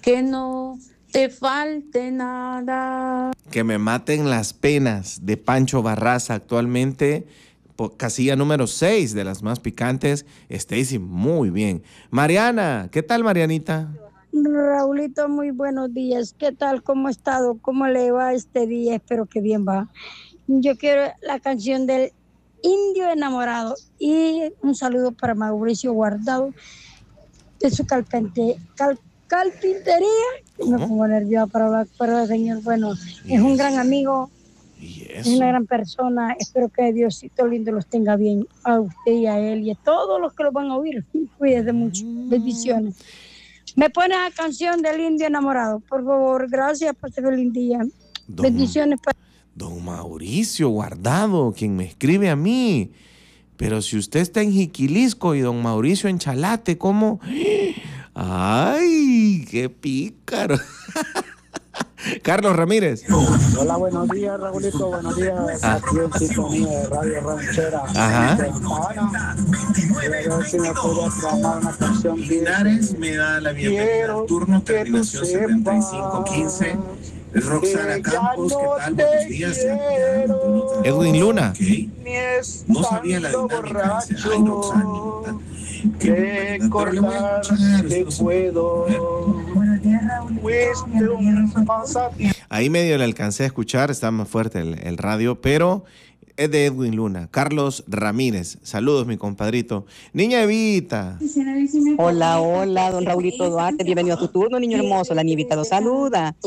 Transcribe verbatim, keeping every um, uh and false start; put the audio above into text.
que no te falte nada. Que me maten las penas, de Pancho Barraza, actualmente po- casilla número seis de las más picantes. Stacy, muy bien. Mariana, ¿qué tal, Marianita? Raulito, muy buenos días. ¿Qué tal? ¿Cómo ha estado? ¿Cómo le va este día? Espero que bien va. Yo quiero la canción del Indio Enamorado y un saludo para Mauricio Guardado de su calpente, cal- carpintería. Me ¿Cómo? pongo nerviosa para hablar, pero señor, bueno, es un gran amigo, ¿Y es eso? una gran persona. Espero que Diosito lindo los tenga bien a usted y a él y a todos los que lo van a oír. Cuídese mucho. Bendiciones. Me pone la canción del Indio Enamorado, por favor. Gracias, pase feliz día. Don, Bendiciones para don Mauricio Guardado, quien me escribe a mí. Pero si usted está en Jiquilisco y don Mauricio en Chalate, ¿cómo? ¡Ay, qué pícaro! Carlos Ramírez. Hola, buenos días, Raulito, buenos días. Ah. Aquí en sintonía de Radio Ranchera. Ajá. Ana, quería ver si me podía programar una canción. Linares me da la bienvenida al turno, terminación setenta y cinco quince. Es Roxana Campos, ¿qué tal? Buenos días. Edwin Luna. Ok. No sabía la dinámica. Dice, ay, Roxana. Que cortar te puedo. Fuiste un pasatiempo. Ahí medio le alcancé a escuchar, está más fuerte el, el radio, pero es de Edwin Luna. Carlos Ramírez, saludos mi compadrito. Niña Evita. Hola, hola, don Raulito Duarte, bienvenido a tu turno, niño hermoso. La niñita lo saluda.